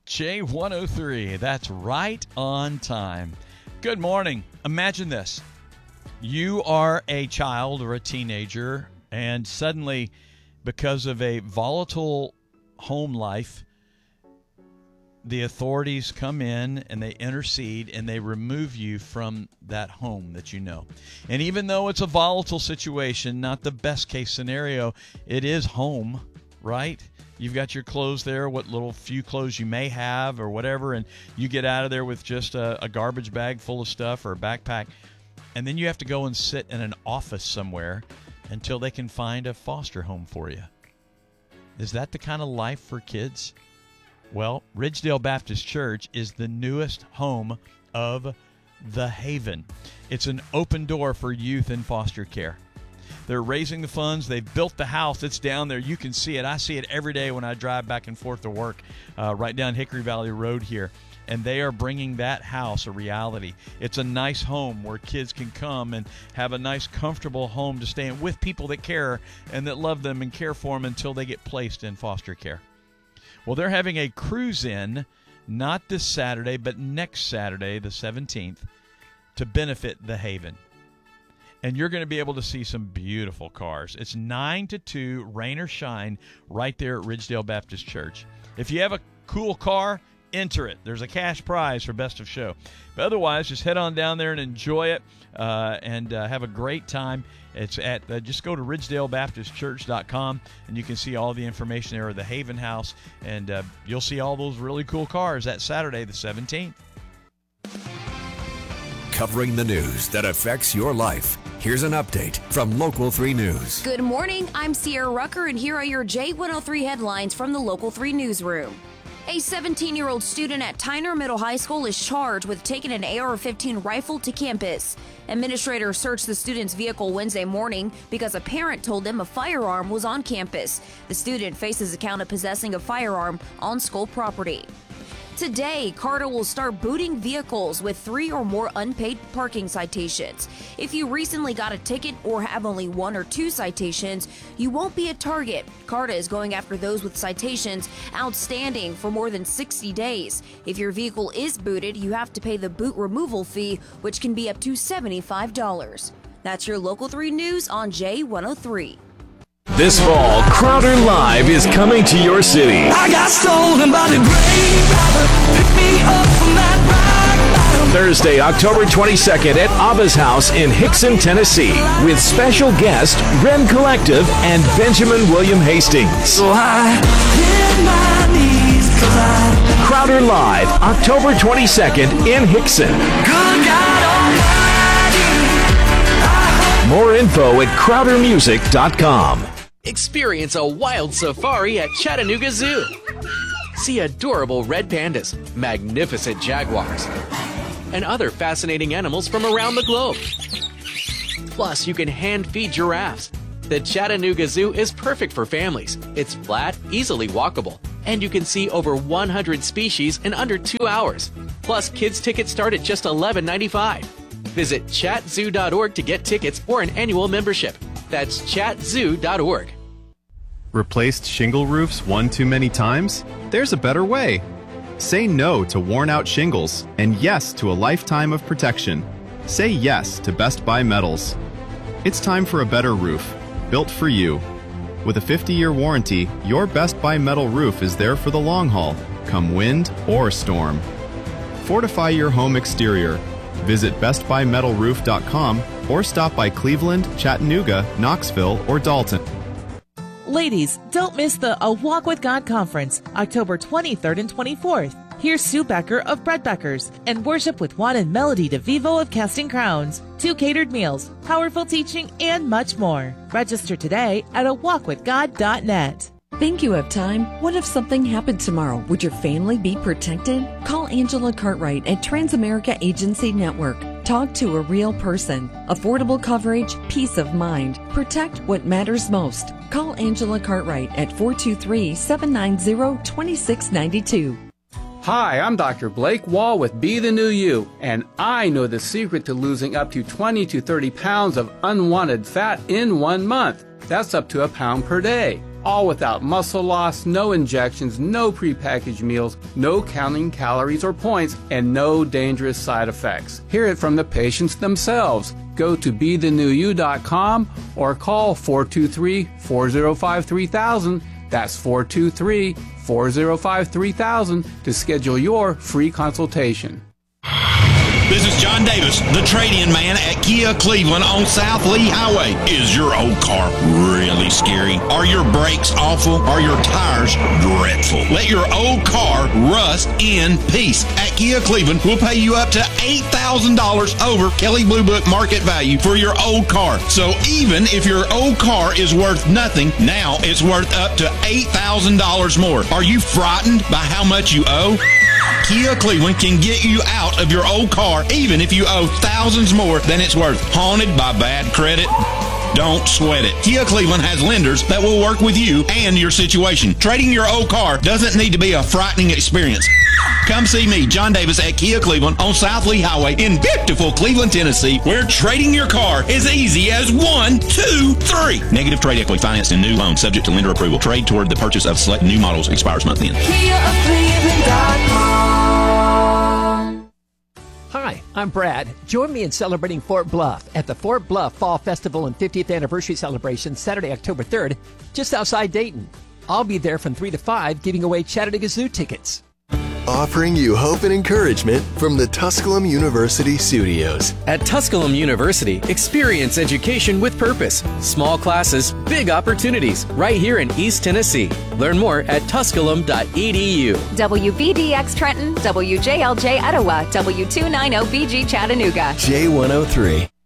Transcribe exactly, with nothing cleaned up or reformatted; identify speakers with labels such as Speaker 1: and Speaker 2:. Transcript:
Speaker 1: J one oh three, that's right on time. Good morning. Imagine this. You are a child or a teenager, and suddenly, because of a volatile home life, the authorities come in and they intercede and they remove you from that home that you know. And even though it's a volatile situation, not the best case scenario, it is home, right? You've got your clothes there, what little few clothes you may have or whatever, and you get out of there with just a, a garbage bag full of stuff or a backpack. And then you have to go and sit in an office somewhere until they can find a foster home for you. Is that the kind of life for kids? Well, Ridgedale Baptist Church is the newest home of The Haven. It's an open door for youth in foster care. They're raising the funds. They've built the house. It's down there. You can see it. I see it every day when I drive back and forth to work uh, right down Hickory Valley Road here. And they are bringing that house a reality. It's a nice home where kids can come and have a nice, comfortable home to stay in with people that care and that love them and care for them until they get placed in foster care. Well, they're having a cruise-in, not this Saturday, but next Saturday, the seventeenth, to benefit The Haven. And you're going to be able to see some beautiful cars. It's nine to two, rain or shine, right there at Ridgedale Baptist Church. If you have a cool car, enter it. There's a cash prize for Best of Show. But otherwise, just head on down there and enjoy it uh, and uh, have a great time. It's at uh, just go to ridgedale baptist church dot com and you can see all the information there of the Haven House, and uh, you'll see all those really cool cars that Saturday the seventeenth.
Speaker 2: Covering the news that affects your life. Here's an update from Local three News.
Speaker 3: Good morning. I'm Sierra Rucker, and here are your J one oh three headlines from the Local three Newsroom. A seventeen-year-old student at Tyner Middle High School is charged with taking an A R fifteen rifle to campus. Administrators searched the student's vehicle Wednesday morning because a parent told them a firearm was on campus. The student faces a count of possessing a firearm on school property. Today, CARTA will start booting vehicles with three or more unpaid parking citations. If you recently got a ticket or have only one or two citations, you won't be a target. CARTA is going after those with citations outstanding for more than sixty days. If your vehicle is booted, you have to pay the boot removal fee, which can be up to seventy-five dollars. That's your Local three News on J one oh three.
Speaker 4: This fall, Crowder Live is coming to your city.
Speaker 5: I got stolen by the great robber. Pick me up from that rock bottom.
Speaker 4: Thursday, October twenty-second at Abba's House in Hickson, Tennessee, with special guest Ren Collective and Benjamin William Hastings.
Speaker 5: So I hit my knees 'cause I
Speaker 4: Crowder Live, October twenty-second in Hickson.
Speaker 5: Good God Almighty.
Speaker 4: More info at crowder music dot com.
Speaker 6: Experience a wild safari at Chattanooga Zoo. See adorable red pandas, magnificent jaguars, and other fascinating animals from around the globe. Plus, you can hand-feed giraffes. The Chattanooga Zoo is perfect for families. It's flat, easily walkable, and you can see over one hundred species in under two hours. Plus, kids' tickets start at just eleven ninety-five. Visit chat zoo dot org to get tickets or an annual membership. That's chat zoo dot org.
Speaker 7: Replaced shingle roofs one too many times? There's a better way. Say no to worn-out shingles and yes to a lifetime of protection. Say yes to Best Buy Metals. It's time for a better roof, built for you. With a fifty-year warranty, your Best Buy Metal roof is there for the long haul, come wind or storm. Fortify your home exterior. Visit best buy metal roof dot com or stop by Cleveland, Chattanooga, Knoxville, or Dalton.
Speaker 8: Ladies, don't miss the A Walk with God Conference, October twenty-third and twenty-fourth. Here's Sue Becker of Bread Beckers and worship with Juan and Melody DeVivo of Casting Crowns. Two catered meals, powerful teaching, and much more. Register today at a walk with god dot net.
Speaker 9: Think you have time? What if something happened tomorrow? Would your family be protected? Call Angela Cartwright at Transamerica Agency Network. Talk to a real person. Affordable coverage, peace of mind. Protect what matters most. Call Angela Cartwright at four two three, seven nine zero, two six nine two.
Speaker 10: Hi, I'm Doctor Blake Wall with Be the New You, and I know the secret to losing up to twenty to thirty pounds of unwanted fat in one month. That's up to a pound per day. all without muscle loss, no injections, no prepackaged meals, no counting calories or points, and no dangerous side effects. Hear it from the patients themselves. Go to be the new you dot com or call four two three, four zero five, three thousand. That's four two three, four zero five, three thousand to schedule your free consultation.
Speaker 11: This is John Davis, the trade-in man at Kia Cleveland on South Lee Highway. Is your old car really scary? Are your brakes awful? Are your tires dreadful? Let your old car rust in peace. At Kia Cleveland, we'll pay you up to eight thousand dollars over Kelley Blue Book market value for your old car. So even if your old car is worth nothing, now it's worth up to eight thousand dollars more. Are you frightened by how much you owe? Kia Cleveland can get you out of your old car even if you owe thousands more than it's worth. Haunted by bad credit? Don't sweat it. Kia Cleveland has lenders that will work with you and your situation. Trading your old car doesn't need to be a frightening experience. Come see me, John Davis, at Kia Cleveland on South Lee Highway in beautiful Cleveland, Tennessee, where trading your car is easy as one, two, three. Negative trade equity financed in new loans subject to lender approval. Trade toward the purchase of select new models expires month end.
Speaker 5: Kia of Cleveland dot com.
Speaker 12: Hi, I'm Brad. Join me in celebrating Fort Bluff at the Fort Bluff Fall Festival and fiftieth Anniversary Celebration Saturday, October third, just outside Dayton. I'll be there from three to five giving away Chattanooga Zoo tickets.
Speaker 13: Offering you hope and encouragement from the Tusculum University studios.
Speaker 14: At Tusculum University, experience education with purpose. Small classes, big opportunities, right here in East Tennessee. Learn more at tusculum dot e d u.
Speaker 15: W B D X Trenton, W J L J Etowah, W two ninety B G Chattanooga.
Speaker 13: J one oh three.